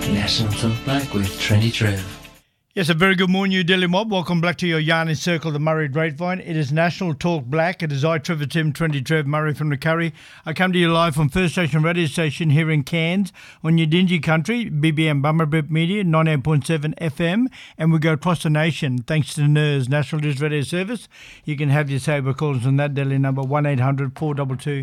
National Talk Black with Trendy Trev. Yes, a very good morning, New Delhi mob. Welcome back to your Yarn in Circle, the Murray Grapevine. It is National Talk Black. It is I, Trevor Tim, Trendy Trev, Murray from the Curry. I come to you live from First Station Radio Station here in Cairns on your dingy country, BBM Bummerbip Media, 98.7 FM, and we go across the nation thanks to the NERS, National News Radio Service. You can have your saber calls on that Delhi number, 1800 422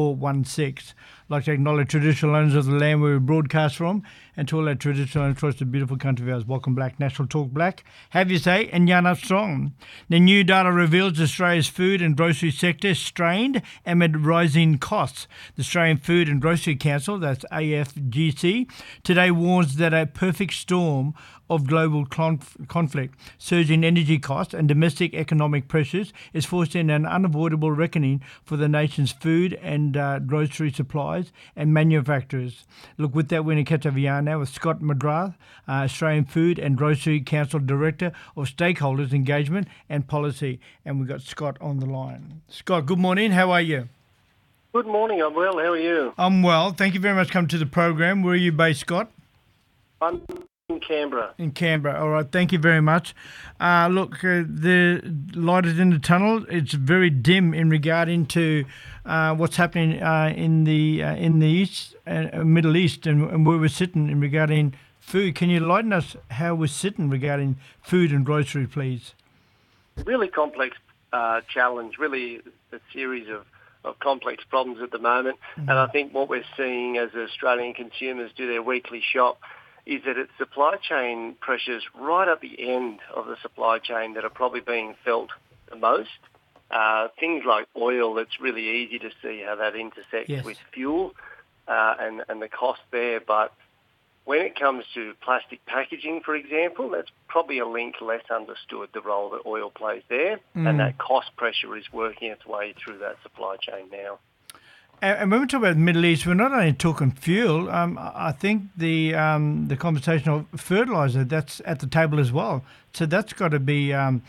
416. I'd like to acknowledge traditional owners of the land where we broadcast from, and to all our traditional owners across the beautiful country of ours. Welcome back, National Talk Black. Have your say and yarn up strong. The new data reveals Australia's food and grocery sector strained amid rising costs. The Australian Food and Grocery Council, that's AFGC, today warns that a perfect storm of global conflict, surging energy costs and domestic economic pressures is forcing an unavoidable reckoning for the nation's food and grocery supplies and manufacturers. Look, with that, we're going to catch up yarn now with Scott McGrath, Australian Food and Grocery Council Director of Stakeholders Engagement and Policy. And we've got Scott on the line. Scott, good morning. How are you? Good morning. I'm well. How are you? I'm well. Thank you very much for coming to the program. Where are you based, Scott? I'm in Canberra. In Canberra. All right. Thank you very much. Look, the light is in the tunnel. It's very dim in regarding to what's happening in the East, Middle East, and where we're sitting in regarding food. Can you enlighten us how we're sitting regarding food and grocery, please? Really complex challenge. Really a series of complex problems at the moment. Mm-hmm. And I think what we're seeing as Australian consumers do their weekly shop is that it's supply chain pressures right at the end of the supply chain that are probably being felt the most. Things like oil, it's really easy to see how that intersects with fuel and the cost there. But when it comes to plastic packaging, for example, that's probably a link less understood, the role that oil plays there. And that cost pressure is working its way through that supply chain now. And when we talk about the Middle East, we're not only talking fuel. I think the conversation of fertiliser, that's at the table as well. So that's got to be a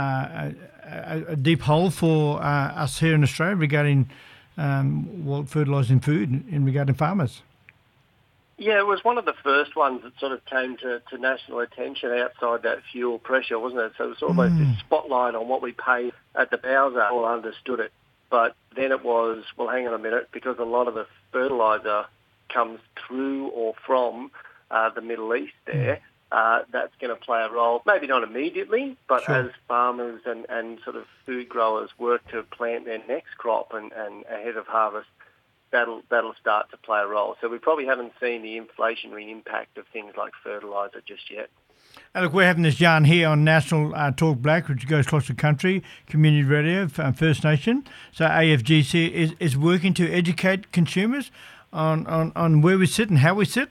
deep hole for us here in Australia regarding fertilising food in regarding farmers. Yeah, it was one of the first ones that sort of came to national attention outside that fuel pressure, wasn't it? So it was almost this spotlight on what we pay at the bowser. All understood it. But then it was, well, hang on a minute, because a lot of the fertiliser comes through or from the Middle East there, that's going to play a role, maybe not immediately, but as farmers and sort of food growers work to plant their next crop and ahead of harvest, that'll start to play a role. So we probably haven't seen the inflationary impact of things like fertiliser just yet. Look, we're having this yarn here on National Talk Black, which goes across the country, community radio, First Nation. So AFGC is working to educate consumers on where we sit and how we sit.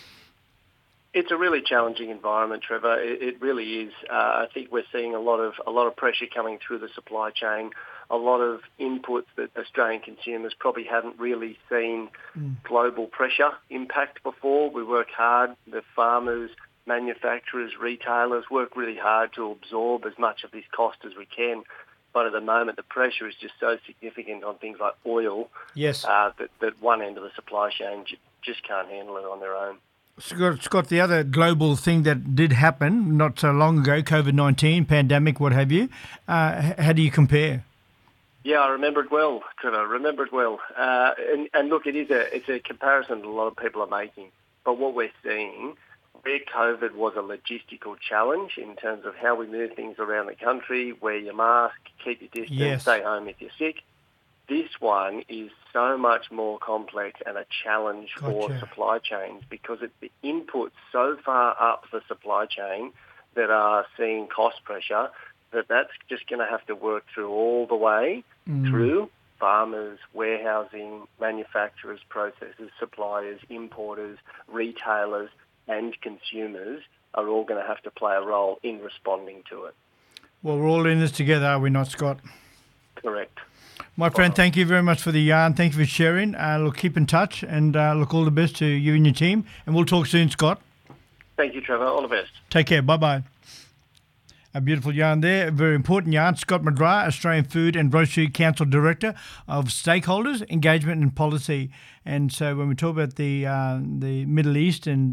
It's a really challenging environment, Trevor. It really is. I think we're seeing a lot of pressure coming through the supply chain, a lot of inputs that Australian consumers probably haven't really seen global pressure impact before. We work hard, the farmers, manufacturers, retailers work really hard to absorb as much of this cost as we can. But at the moment, the pressure is just so significant on things like oil that one end of the supply chain just can't handle it on their own. Scott, the other global thing that did happen not so long ago, COVID-19, pandemic, what have you, how do you compare? Yeah, I remember it well, Trevor. I remember it well. And look, it's a comparison that a lot of people are making. But what we're seeing, where COVID was a logistical challenge in terms of how we move things around the country, wear your mask, keep your distance, stay home if you're sick. This one is so much more complex and a challenge for supply chains because the inputs so far up the supply chain that are seeing cost pressure that's just going to have to work through all the way through farmers, warehousing, manufacturers, processors, suppliers, importers, retailers, and consumers are all going to have to play a role in responding to it. Well, we're all in this together, are we not, Scott? Correct. My friend, thank you very much for the yarn. Thank you for sharing. Look, keep in touch and look, all the best to you and your team. And we'll talk soon, Scott. Thank you, Trevor. All the best. Take care. Bye-bye. A beautiful yarn there, a very important yarn. Scott McGrath, Australian Food and Grocery Council Director of Stakeholders, Engagement and Policy. And so when we talk about the Middle East and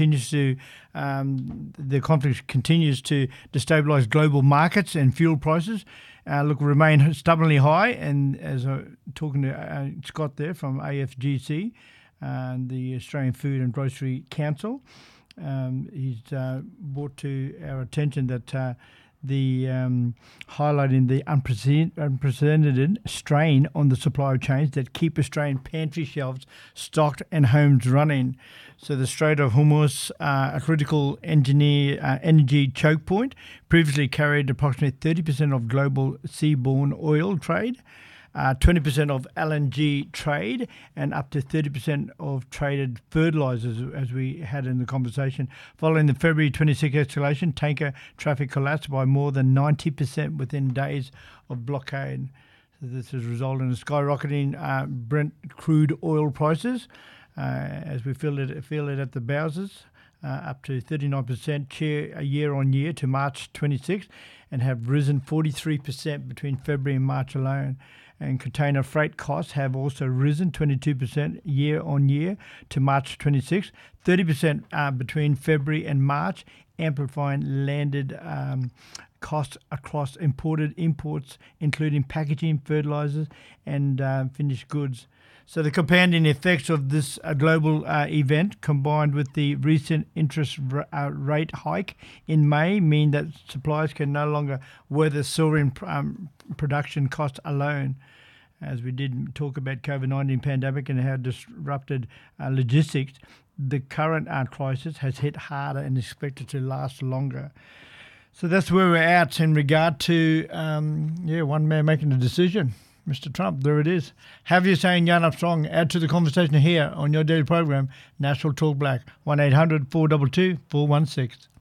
the conflict continues to destabilise global markets and fuel prices, remain stubbornly high. And as I'm talking to Scott there from AFGC, the Australian Food and Grocery Council, he's brought to our attention that highlighting the unprecedented strain on the supply chains that keep Australian pantry shelves stocked and homes running. So the Strait of Hormuz, a critical energy choke point, previously carried approximately 30% of global seaborne oil trade, 20% of LNG trade, and up to 30% of traded fertilisers, as we had in the conversation. Following the February 26 escalation, tanker traffic collapsed by more than 90% within days of blockade. So this has resulted in skyrocketing Brent crude oil prices, as we feel it at the Bowsers, up to 39% year on year to March 26, and have risen 43% between February and March alone. And container freight costs have also risen 22% year on year to March 26, 30% between February and March, amplifying landed costs across imports, including packaging, fertilisers, and finished goods. So the compounding effects of this global event, combined with the recent interest rate hike in May, mean that suppliers can no longer weather soaring production costs alone. As we did talk about COVID-19 pandemic and how it disrupted logistics, the current crisis has hit harder and is expected to last longer. So that's where we're at in regard to, one man making a decision. Mr. Trump, there it is. Have you saying Yarn Up Strong? Add to the conversation here on your daily program, National Talk Black, 1-800-422-416.